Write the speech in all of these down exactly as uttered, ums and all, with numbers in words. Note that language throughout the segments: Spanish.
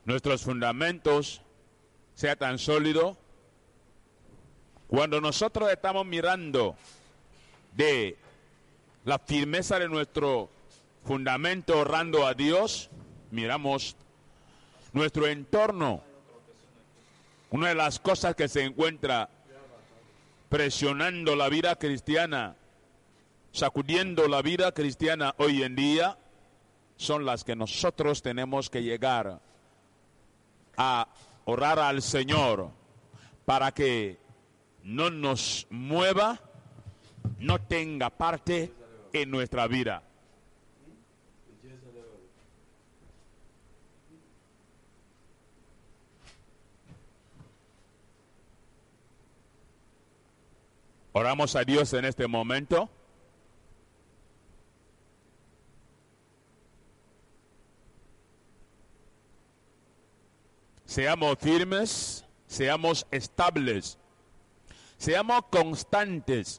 nuestros fundamentos sea tan sólido. Cuando nosotros estamos mirando de la firmeza de nuestro fundamento orando a Dios, miramos nuestro entorno. Una de las cosas que se encuentra presionando la vida cristiana, sacudiendo la vida cristiana hoy en día, son las que nosotros tenemos que llegar a orar al Señor para que no nos mueva, no tenga parte en nuestra vida. Oramos a Dios en este momento. Seamos firmes, seamos estables, seamos constantes.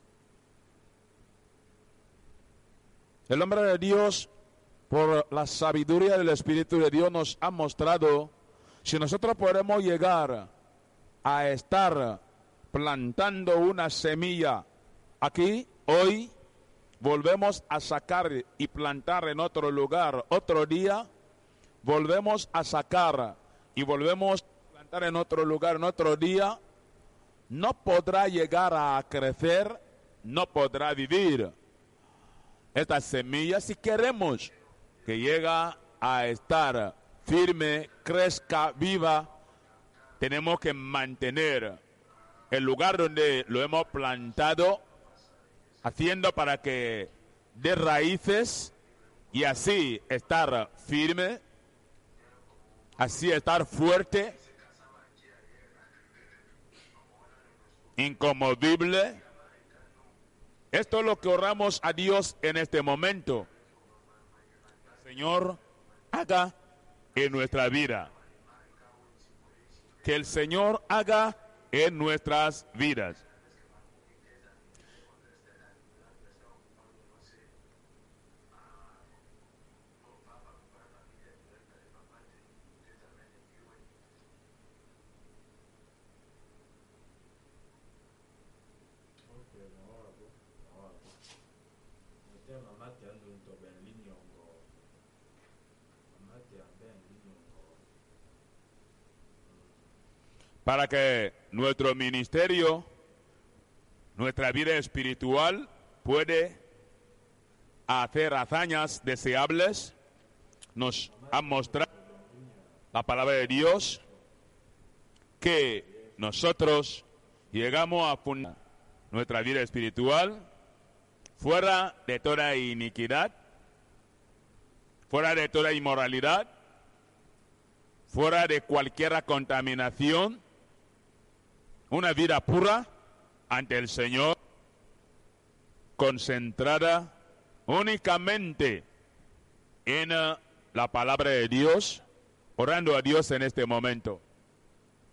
El hombre de Dios, por la sabiduría del Espíritu de Dios, nos ha mostrado si nosotros podemos llegar a estar plantando una semilla aquí, hoy, volvemos a sacar y plantar en otro lugar, otro día, volvemos a sacar y volvemos a plantar en otro lugar, en otro día, no podrá llegar a crecer, no podrá vivir. Esta semilla, si queremos que llegue a estar firme, crezca, viva, tenemos que mantener el lugar donde lo hemos plantado, haciendo para que dé raíces y así estar firme, así estar fuerte, inconmovible. Esto es lo que oramos a Dios en este momento. Señor, haga en nuestra vida. Que el Señor haga en nuestras vidas. Para que nuestro ministerio, nuestra vida espiritual puede hacer hazañas deseables, nos ha mostrado la palabra de Dios que nosotros llegamos a fundar nuestra vida espiritual fuera de toda iniquidad, fuera de toda inmoralidad, fuera de cualquier contaminación, una vida pura ante el Señor, concentrada únicamente en la palabra de Dios, orando a Dios en este momento.